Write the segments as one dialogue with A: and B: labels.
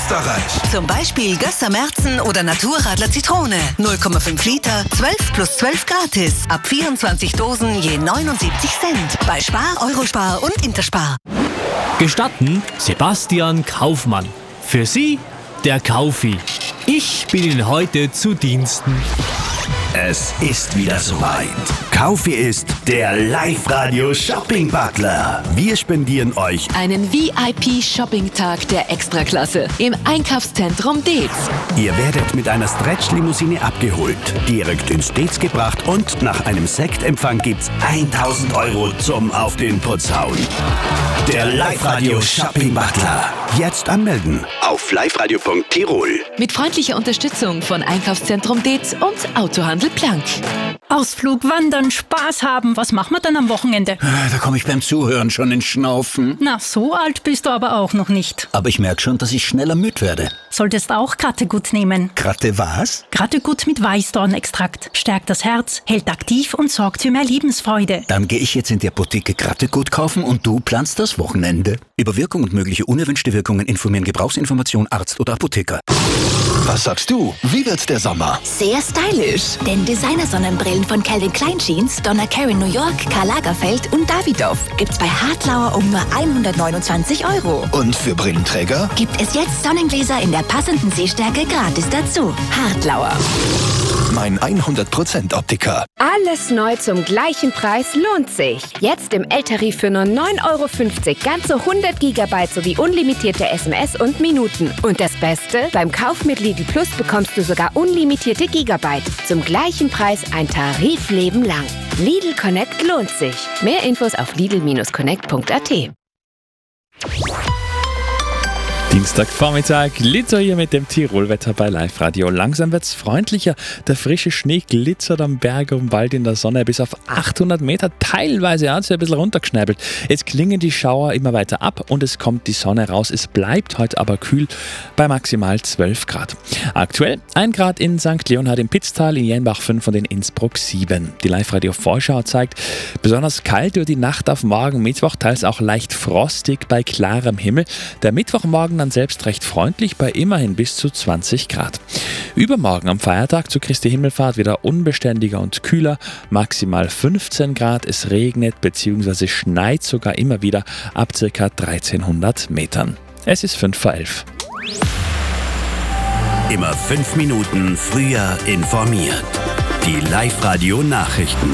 A: Österreich.
B: Zum Beispiel Gösser Märzen oder Naturradler Zitrone. 0,5 Liter, 12 plus 12 gratis. Ab 24 Dosen je 79 Cent. Bei Spar, Eurospar und Interspar.
C: Gestatten Sebastian Kaufmann. Für Sie der Kaufi. Ich bin Ihnen heute zu Diensten.
D: Es ist wieder soweit. Kaufi ist der Live-Radio-Shopping-Butler. Wir spendieren euch
E: einen VIP-Shopping-Tag der Extraklasse im Einkaufszentrum Deetz.
D: Ihr werdet mit einer Stretch-Limousine abgeholt, direkt ins Deetz gebracht und nach einem Sektempfang gibt's 1.000 € zum Auf den Putz hauen. Der Live-Radio-Shopping-Butler. Jetzt anmelden auf liveradio.tirol.
E: Mit freundlicher Unterstützung von Einkaufszentrum Deetz und Autohandel Plank.
F: Ausflug, Wandern, Spaß haben. Was machen wir dann am Wochenende?
G: Da komme ich beim Zuhören schon ins Schnaufen.
F: Na, so alt bist du aber auch noch nicht.
G: Aber ich merke schon, dass ich schneller müde werde.
F: Solltest auch Grattegut nehmen.
G: Gratte was?
F: Grattegut mit Weißdornextrakt. Stärkt das Herz, hält aktiv und sorgt für mehr Lebensfreude.
G: Dann gehe ich jetzt in die Apotheke Grattegut kaufen und du planst das Wochenende. Über Wirkung und mögliche unerwünschte Wirkungen informieren Gebrauchsinformation, Arzt oder Apotheker.
A: Was sagst du? Wie wird der Sommer?
H: Sehr stylisch, denn Designer-Sonnenbrillen von Calvin Klein Jeans, Donna Karan New York, Karl Lagerfeld und Davidoff gibt's bei Hartlauer um nur 129 €.
A: Und für Brillenträger?
H: Gibt es jetzt Sonnengläser in der passenden Sehstärke gratis dazu. Hartlauer.
A: Mein 100% Optiker.
I: Alles neu zum gleichen Preis lohnt sich. Jetzt im L-Tarif für nur 9,50 € ganze 100 GB sowie unlimitierte SMS und Minuten. Und das Beste? Beim Kauf mit Lidl Plus bekommst du sogar unlimitierte Gigabyte. Zum gleichen Preis ein Tarifleben lang. Lidl Connect lohnt sich. Mehr Infos auf lidl-connect.at.
J: Dienstagvormittag, Glitzer hier mit dem Tirolwetter bei Live Radio. Langsam wird's freundlicher. Der frische Schnee glitzert am Berg und bald in der Sonne bis auf 800 Meter. Teilweise hat es ein bisschen runtergeschnäbelt. Es klingen die Schauer immer weiter ab und es kommt die Sonne raus. Es bleibt heute aber kühl bei maximal 12 Grad. Aktuell 1 Grad in St. Leonhard im Pitztal, in Jenbach 5 und in Innsbruck 7. Die Live Radio Vorschau zeigt besonders kalt über die Nacht auf morgen Mittwoch, teils auch leicht frostig bei klarem Himmel. Der Mittwochmorgen dann selbst recht freundlich bei immerhin bis zu 20 Grad. Übermorgen am Feiertag zu Christi Himmelfahrt wieder unbeständiger und kühler, maximal 15 Grad. Es regnet bzw. schneit sogar immer wieder ab ca. 1300 Metern. Es ist 5 vor 11.
D: Immer 5 Minuten früher informiert. Die Live-Radio-Nachrichten.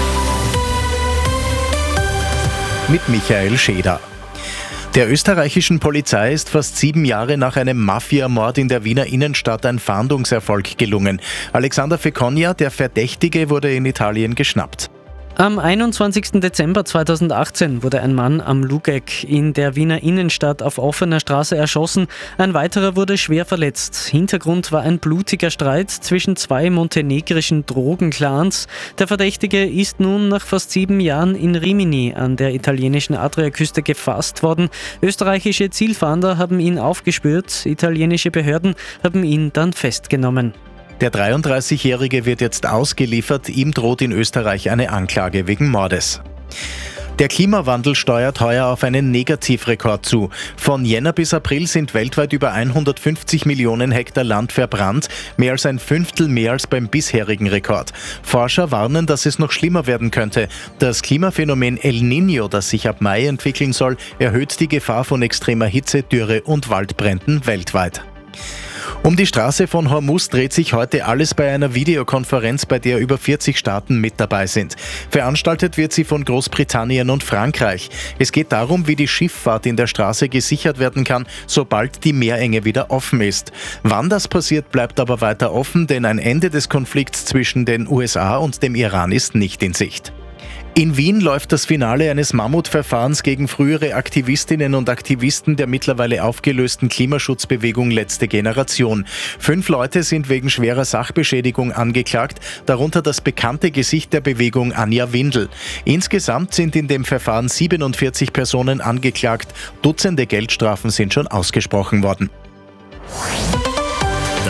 K: Mit Michael Scheder. Der österreichischen Polizei ist fast 7 Jahre nach einem Mafiamord in der Wiener Innenstadt ein Fahndungserfolg gelungen. Alexander Feconja, der Verdächtige, wurde in Italien geschnappt.
L: Am 21. Dezember 2018 wurde ein Mann am Lugeck in der Wiener Innenstadt auf offener Straße erschossen. Ein weiterer wurde schwer verletzt. Hintergrund war ein blutiger Streit zwischen 2 montenegrischen Drogenclans. Der Verdächtige ist nun nach fast 7 Jahren in Rimini an der italienischen Adriaküste gefasst worden. Österreichische Zielfahnder haben ihn aufgespürt. Italienische Behörden haben ihn dann festgenommen.
K: Der 33-Jährige wird jetzt ausgeliefert. Ihm droht in Österreich eine Anklage wegen Mordes. Der Klimawandel steuert heuer auf einen Negativrekord zu. Von Jänner bis April sind weltweit über 150 Millionen Hektar Land verbrannt, mehr als ein Fünftel mehr als beim bisherigen Rekord. Forscher warnen, dass es noch schlimmer werden könnte. Das Klimaphänomen El Niño, das sich ab Mai entwickeln soll, erhöht die Gefahr von extremer Hitze, Dürre und Waldbränden weltweit. Um die Straße von Hormuz dreht sich heute alles bei einer Videokonferenz, bei der über 40 Staaten mit dabei sind. Veranstaltet wird sie von Großbritannien und Frankreich. Es geht darum, wie die Schifffahrt in der Straße gesichert werden kann, sobald die Meerenge wieder offen ist. Wann das passiert, bleibt aber weiter offen, denn ein Ende des Konflikts zwischen den USA und dem Iran ist nicht in Sicht. In Wien läuft das Finale eines Mammutverfahrens gegen frühere Aktivistinnen und Aktivisten der mittlerweile aufgelösten Klimaschutzbewegung Letzte Generation. 5 Leute sind wegen schwerer Sachbeschädigung angeklagt, darunter das bekannte Gesicht der Bewegung Anja Windel. Insgesamt sind in dem Verfahren 47 Personen angeklagt. Dutzende Geldstrafen sind schon ausgesprochen worden.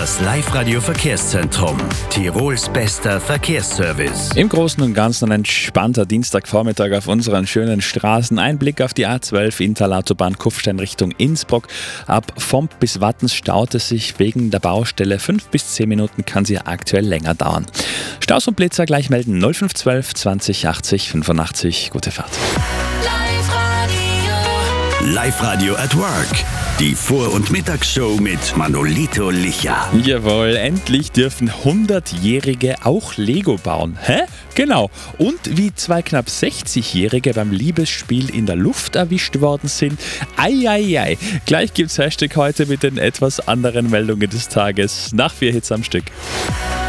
D: Das Live-Radio Verkehrszentrum. Tirols bester Verkehrsservice.
J: Im Großen und Ganzen ein entspannter Dienstagvormittag auf unseren schönen Straßen. Ein Blick auf die A12 Inntal-Autobahn Kufstein Richtung Innsbruck. Ab Vomp bis Wattens staut es sich wegen der Baustelle. 5 bis 10 Minuten kann sie aktuell länger dauern. Staus und Blitzer gleich melden 0512 20 80 85. Gute Fahrt.
D: Live-Radio at Work. Die Vor- und Mittagsshow mit Manolito Licha.
J: Jawohl, endlich dürfen 100-Jährige auch Lego bauen. Hä? Genau. Und wie zwei knapp 60-Jährige beim Liebesspiel in der Luft erwischt worden sind. Eieiei. Gleich gibt's Hashtag heute mit den etwas anderen Meldungen des Tages. Nach 4 Hits am Stück.